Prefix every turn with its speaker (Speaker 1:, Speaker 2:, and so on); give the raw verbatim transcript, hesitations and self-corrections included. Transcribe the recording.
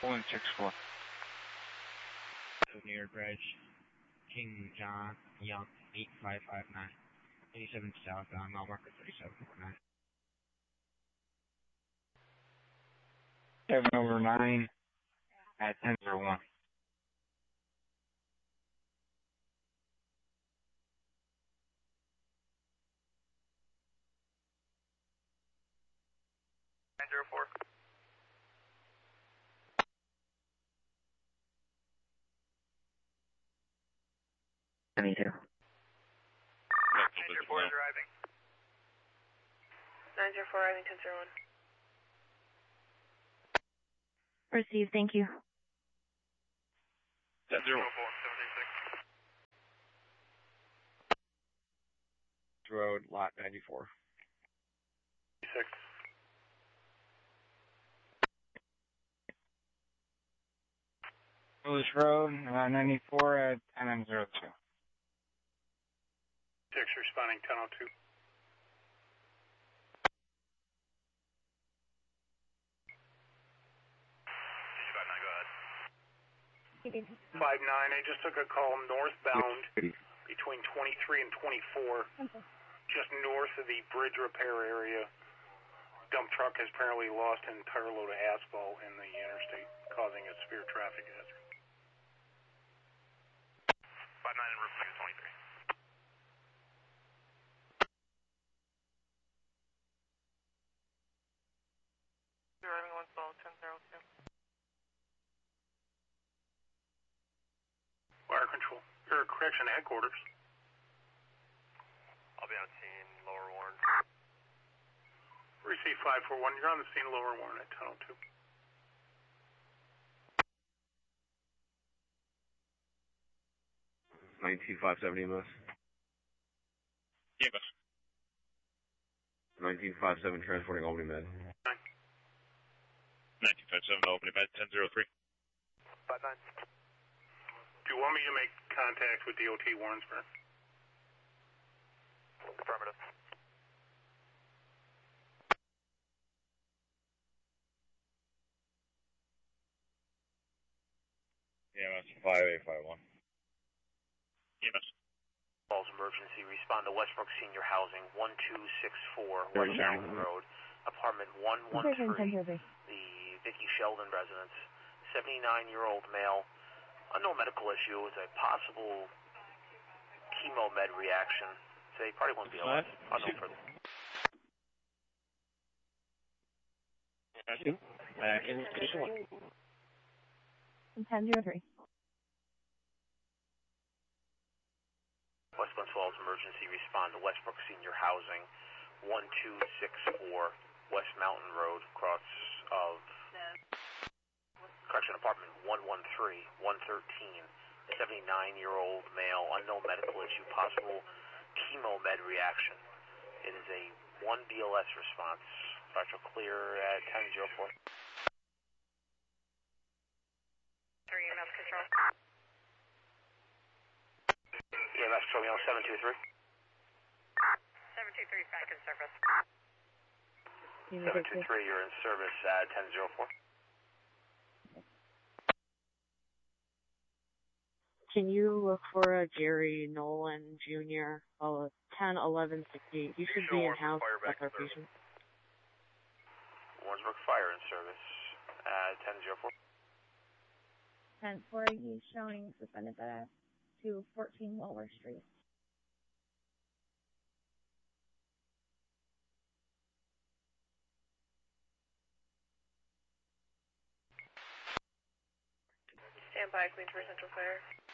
Speaker 1: one six four. New York Bridge, King John Young, eight five five nine. eighty-seven southbound, mile marker thirty-seven forty-nine. seven over nine at ten zero one.
Speaker 2: nine zero four.
Speaker 3: seventy-two.
Speaker 2: nine zero four is arriving.
Speaker 4: nine zero four arriving, ten zero one.
Speaker 3: Received, thank you.
Speaker 1: ten zero
Speaker 2: four, seven three six.
Speaker 1: Road, lot ninety-four.
Speaker 2: six.
Speaker 1: English Road, uh, ninety-four at ten M zero two.
Speaker 2: six responding ten oh two. five nine, I just took a call northbound between twenty-three and twenty-four, just north of the bridge repair area. Dump truck has apparently lost an entire load of asphalt in the interstate, causing a severe traffic hazard. five nine and Roof twenty-three.
Speaker 4: Arriving one twelve, ten zero two.
Speaker 2: Fire control, your correction headquarters.
Speaker 5: I'll be on scene, Lower Warren.
Speaker 2: Receive five four one, you're on the scene, Lower Warren at ten oh two.
Speaker 6: nineteen five seventy M S.
Speaker 5: E M S.
Speaker 6: nineteen five seven transporting Albany Med.
Speaker 5: nineteen five seven, Albany Med, ten zero three.
Speaker 2: five nine. Do you want me to make contact with D O T Warrensburg?
Speaker 5: Affirmative.
Speaker 6: E M S five eight five one.
Speaker 5: E M S.
Speaker 7: Calls emergency, respond to Westbrook Senior Housing, one two six four West Mountain Road, apartment one one three, the Vicky Sheldon residence, seventy-nine-year-old male, unknown medical issue with a possible chemo med reaction. Say, probably won't be alive. Unknown further.
Speaker 3: ten zero three.
Speaker 7: West Glen Falls emergency, respond to Westbrook Senior Housing, one two six four West Mountain Road, cross of correction apartment one one three, one thirteen, seventy-nine-year-old male, unknown medical issue, possible chemo med reaction. It is a one B L S response. Fractal clear at ten zero four.
Speaker 4: Three E M S control.
Speaker 7: E M S Romeo seven two three.
Speaker 4: seven two three back in service.
Speaker 7: seven two three, you're in service at ten zero four.
Speaker 3: Can you look for a Jerry Nolan Junior? Oh, ten eleven sixty. You should be in house with our patient.
Speaker 7: Warrensburg Fire in service at ten zero four.
Speaker 8: ten four, he's showing suspended bed to fourteen Lower Street.
Speaker 4: Stand by, Queensboro Central Fire.